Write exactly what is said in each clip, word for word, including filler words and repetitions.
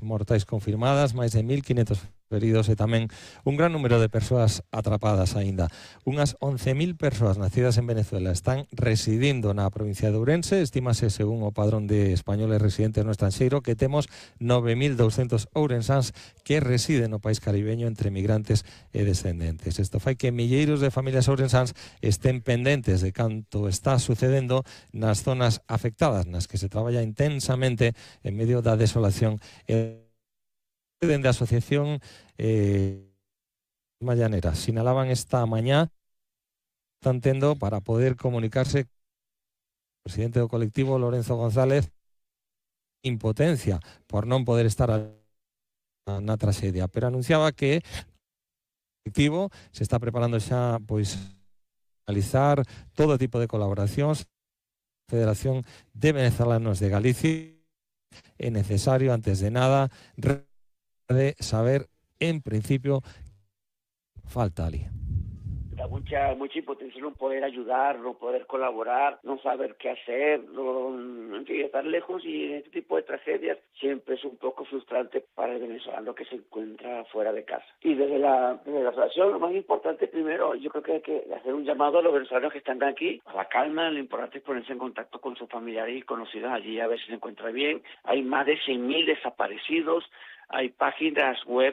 mortais confirmadas, máis de mil quinhentos feridos e tamén un gran número de persoas atrapadas aínda. Unhas once mil persoas nacidas en Venezuela están residindo na provincia de Ourense. Estímase, según o padrón de españoles residentes no estranxeiro, que temos nove mil douscentos ourensáns que residen no país caribeño entre migrantes e descendentes. Isto fai que milleiros de familias ourensáns estén pendentes de canto está sucedendo nas zonas afectadas, nas que se traballa intensamente en medio da desolación e dende a asociación eh, Mayanera sinalaban esta mañá están tendo para poder comunicarse co presidente do colectivo, Lorenzo González, impotencia por non poder estar na traxedia, pero anunciaba que o colectivo se está preparando xa pois realizar todo tipo de colaboracións. A Federación de Venezolanos de Galicia é necesario, antes de nada, de saber, en principio, falta ali. Da mucha, mucha impotencia no poder ayudar, no poder colaborar, no saber qué hacer, no, en fin, estar lejos, y en este tipo de tragedias siempre es un poco frustrante para el venezolano que se encuentra fuera de casa. Y desde la, desde la asociación, lo más importante primero, yo creo que hay que hacer un llamado a los venezolanos que están aquí, a la calma. Lo importante es ponerse en contacto con sus familiares y conocidos allí a ver si se encuentra bien. Hay más de cien mil desaparecidos, hay páginas web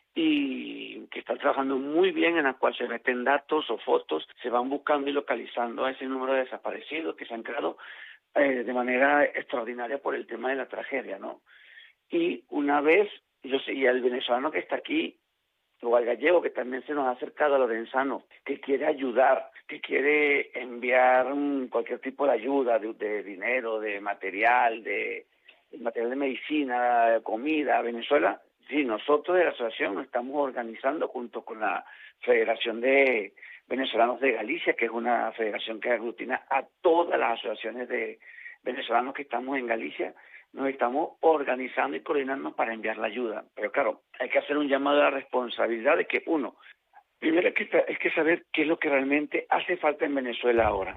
y que están trabajando muy bien, en las cuales se meten datos o fotos, se van buscando y localizando a ese número de desaparecidos que se han creado eh, de manera extraordinaria por el tema de la tragedia, ¿no? Y una vez, yo sé, y el venezolano que está aquí, o al gallego que también se nos ha acercado, a lorenzano, que quiere ayudar, que quiere enviar um, cualquier tipo de ayuda, de, de dinero, de material, de, de material de medicina, de comida a Venezuela. Sí, nosotros de la asociación nos estamos organizando junto con la Federación de Venezolanos de Galicia, que es una federación que aglutina a todas las asociaciones de venezolanos que estamos en Galicia. Nos estamos organizando y coordinando para enviar la ayuda. Pero claro, hay que hacer un llamado a la responsabilidad de que, uno, primero hay que, hay que saber qué es lo que realmente hace falta en Venezuela ahora.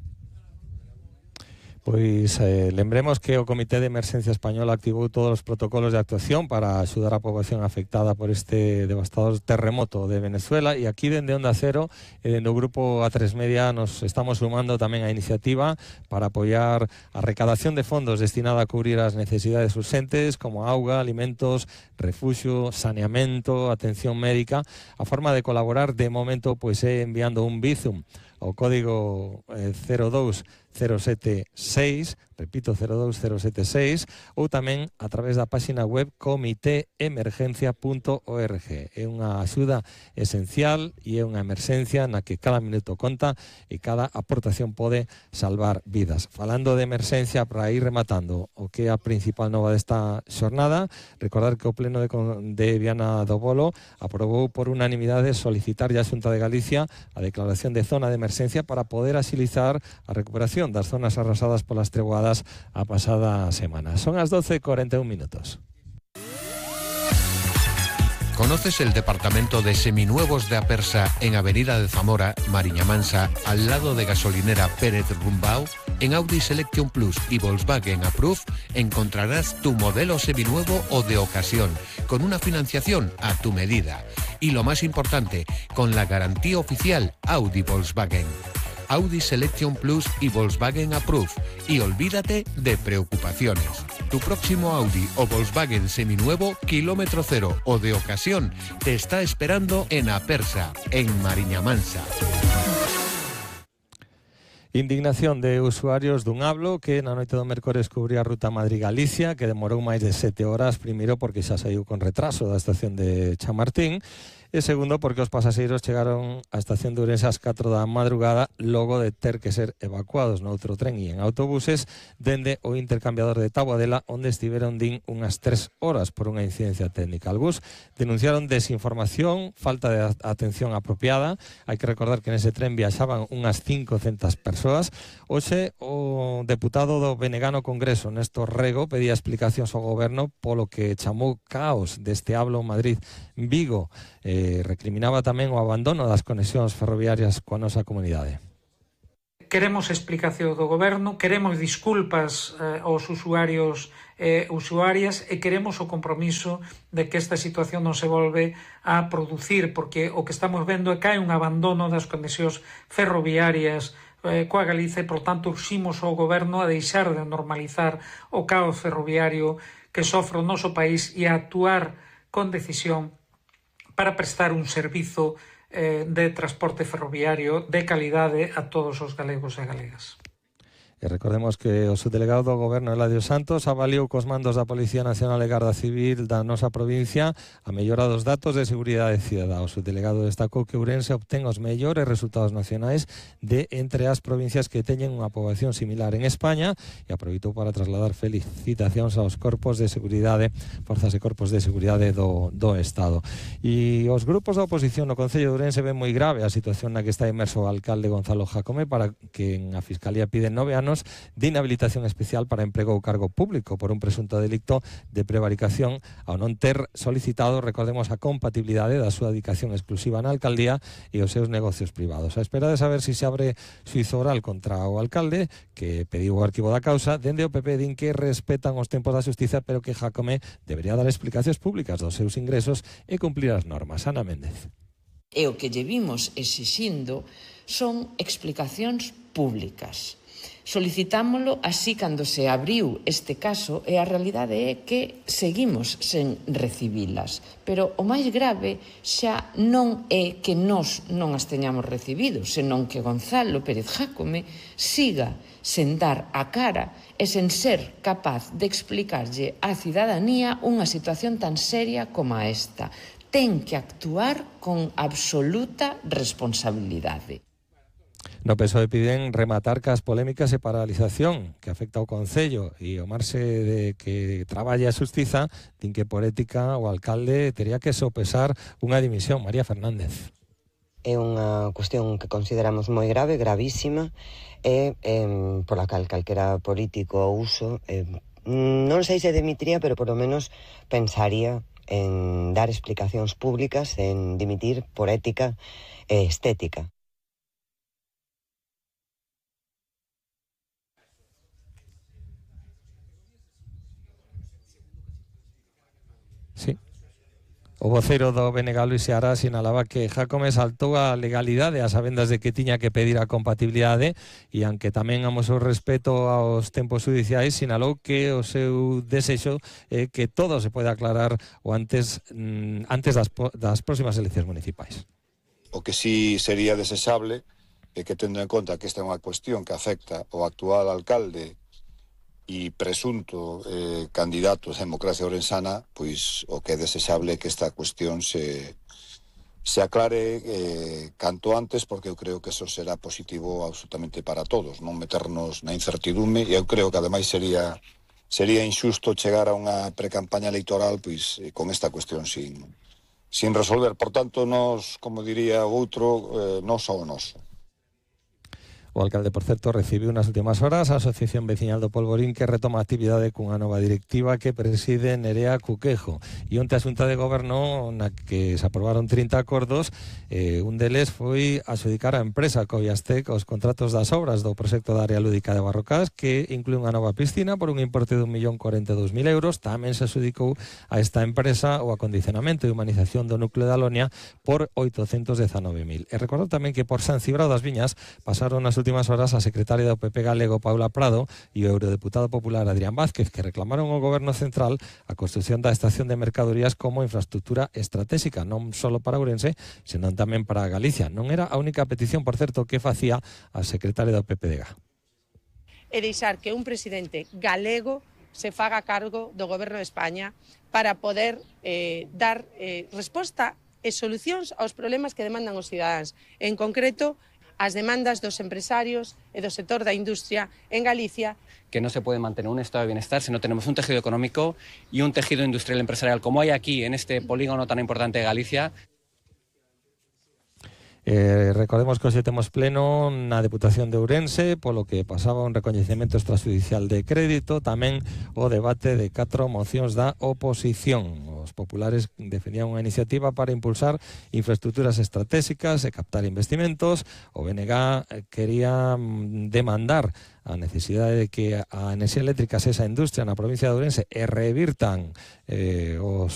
Pois eh, lembremos que o Comité de Emerxencia Española activou todos os protocolos de actuación para axudar a poboación afectada por este devastador terremoto de Venezuela, e aquí dende Onda Cero e dende o grupo A tres Media nos estamos sumando tamén a iniciativa para apoiar a recadación de fondos destinada a cubrir as necesidades urxentes como auga, alimentos, refuxio, saneamento, atención médica. A forma de colaborar de momento pois é enviando un Bizum ao código eh, cero dous cero sete seis, repito, cero dous cero sete seis, ou tamén a través da páxina web comité emergencia punto org. É unha axuda esencial e é unha emerxencia na que cada minuto conta e cada aportación pode salvar vidas. Falando de emerxencia, para ir rematando o que é a principal nova desta xornada, recordar que o Pleno de, de Viana do Bolo aprobou por unanimidade solicitar a Xunta de Galicia a declaración de zona de emerxencia para poder axilizar a recuperación das zonas arrasadas polas treboadas a pasada semana. Son as doce e cuarenta e un minutos. ¿Conoces el departamento de seminuevos de Apersa en Avenida de Zamora, Mariña Mansa, al lado de gasolinera Pérez Rumbao? En Audi Selection Plus y Volkswagen Approve encontrarás tu modelo seminuevo o de ocasión, con una financiación a tu medida. Y lo más importante, con la garantía oficial Audi Volkswagen. Audi Selection Plus y Volkswagen Approve. Y olvídate de preocupaciones. Tu próximo Audi o Volkswagen seminuevo, kilómetro cero o de ocasión, te está esperando en Apersa, en Mariña Mansa. Indignación de usuarios dun Hablo que na noite do mércores cubría a ruta Madrid-Galicia, que demorou máis de sete horas, primeiro porque xa saiu con retraso da estación de Chamartín, e segundo porque os pasaxeiros chegaron á estación de Ourense ás catro da madrugada logo de ter que ser evacuados no outro tren e en autobuses dende o intercambiador de Taboadela, onde estiveron din unhas tres horas por unha incidencia técnica. Algúns denunciaron desinformación, falta de atención apropiada. Hai que recordar que nese tren viaxaban unhas cincocentas persoas. Hoxe o deputado do Benegano Congreso, Néstor Rego, pedía explicacións ao goberno polo que chamou caos deste Hablo Madrid-Vigo. Eh, recriminaba tamén o abandono das conexións ferroviarias coa nosa comunidade. queremos explicación do Goberno, queremos disculpas eh, aos usuarios e eh, usuarias e queremos o compromiso de que esta situación non se volve a producir, porque o que estamos vendo é que hai un abandono das conexións ferroviarias eh, coa Galicia e, por tanto, urximos ao Goberno a deixar de normalizar o caos ferroviario que sofre o noso país e a actuar con decisión para prestar un servizo eh, de transporte ferroviario de calidade a todos os galegos e galegas. E recordemos que o subdelegado do Goberno, Eladio Santos, avaliou cos mandos da Policía Nacional e Garda Civil da nosa provincia a mellora dos datos de seguridade cidadá. O subdelegado destacou que Ourense obtén os mellores resultados nacionais de entre as provincias que teñen unha poboación similar en España e aproveitou para trasladar felicitacións aos corpos de seguridade, forzas e corpos de seguridade do, do Estado. E os grupos da oposición no Concello de Ourense ven moi grave a situación na que está inmerso o alcalde Gonzalo Jácome, para que a Fiscalía pide nove anos de inhabilitación especial para emprego ou cargo público por un presunto delicto de prevaricación ao non ter solicitado, recordemos, a compatibilidade da súa dedicación exclusiva na alcaldía e os seus negocios privados. A espera de saber se si se abre xuízo oral contra o alcalde, que pediu o arquivo da causa, dende o P P din que respetan os tempos da xustiza, pero que Jácome debería dar explicacións públicas dos seus ingresos e cumplir as normas. Ana Méndez. E o que lle vimos exixindo son explicacións públicas. Solicitámolo así cando se abriu este caso e a realidade é que seguimos sen recibilas. Pero o máis grave xa non é que nós non as teñamos recibido, senón que Gonzalo Pérez Jácome siga sen dar a cara e sen ser capaz de explicarlle á cidadanía unha situación tan seria como esta. Ten que actuar con absoluta responsabilidade. No P S O E piden rematar cas polémicas e paralización que afecta ao Concello e o marxe de que traballe a xustiza, din que por ética o alcalde tería que sopesar unha dimisión. María Fernández. É unha cuestión que consideramos moi grave, gravísima, e eh, pola cal calquera político ou uso, eh, non sei se dimitiría, pero por lo menos pensaría en dar explicacións públicas, en dimitir por ética e estética. Sí. O voceiro do B N G, Luis Seara, sinalaba que Jácome saltou a legalidade a sabendas de que tiña que pedir a compatibilidade e, aunque tamén amosou respeto aos tempos judiciais, sinalou que o seu desexo é que todo se pode aclarar o antes antes das, das próximas eleccións municipais. O que sí sería desexable é que, tendo en conta que esta é unha cuestión que afecta ao actual alcalde e presunto eh, candidato a democracia ourensana, pois o que é desexable é que esta cuestión se, se aclare eh, canto antes, porque eu creo que eso será positivo absolutamente para todos, non meternos na incertidume, e eu creo que ademais sería sería injusto chegar a unha precampaña electoral pois eh, con esta cuestión sin, sin resolver. Por tanto, nos, como diría o outro, eh, nos ao noso. O alcalde, por certo, recibiu nas últimas horas a Asociación Veciñal do Polvorín, que retoma a actividade cunha nova directiva que preside Nerea Cuquejo. E onte a Xunta de Goberno, na que se aprobaron trinta acordos, eh, un deles foi adxudicar a empresa Coviastec os contratos das obras do proxecto da área lúdica de Barrocás, que inclúe unha nova piscina por un importe de un millón corenta e dous mil euros. Tamén se adxudicou a esta empresa o acondicionamento e humanización do núcleo da Alonia por oitocentos dezanove mil. E recordou tamén que por San Cibrao das Viñas pasaron nas últimas horas a secretaria do P P galego Paula Prado e o eurodeputado popular Adrián Vázquez, que reclamaron ao Goberno Central a construción da estación de mercadorías como infraestructura estratégica, non só para Ourense, senón tamén para Galicia. Non era a única petición, por certo, que facía a secretaria do P P D G. E deixar que un presidente galego se faga cargo do Goberno de España para poder eh, dar eh, resposta e solucións aos problemas que demandan os cidadáns. En concreto, as demandas dos empresarios e do sector da industria en Galicia. Que no se puede mantener un estado de bienestar si no tenemos un tejido económico y un tejido industrial empresarial como hay aquí en este polígono tan importante de Galicia. Eh, recordemos que hoxe temos pleno na Deputación de Ourense, polo que pasaba un recoñecemento extrajudicial de crédito, tamén o debate de catro mocións da oposición. Os populares defendían unha iniciativa para impulsar infraestructuras estratégicas e captar investimentos. O B N G quería demandar a necesidade de que a enerxía eléctrica sexa industria na provincia de Ourense e revirtan eh, os